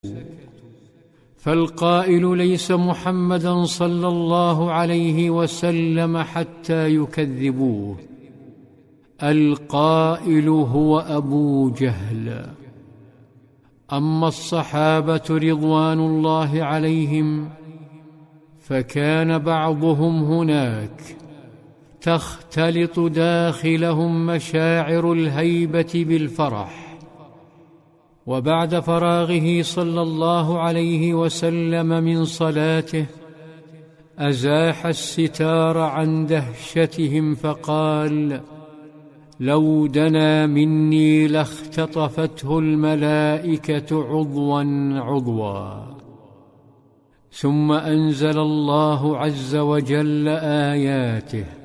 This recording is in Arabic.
فالقائل ليس محمدا صلى الله عليه وسلم حتى يكذبوه، القائل هو أبو جهل. أما الصحابة رضوان الله عليهم فكان بعضهم هناك تختلط داخلهم مشاعر الهيبة بالفرح، وبعد فراغه صلى الله عليه وسلم من صلاته أزاح الستار عن دهشتهم فقال: لو دنا مني لاختطفته الملائكة عضوا عضوا. ثم أنزل الله عز وجل آياته: